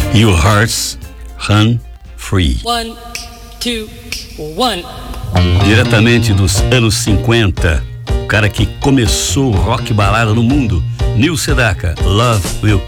Your Hearts Run Free. 1, 2, 1. Diretamente dos anos 50, o cara que começou o rock balada no mundo, Neil Sedaka, Love Will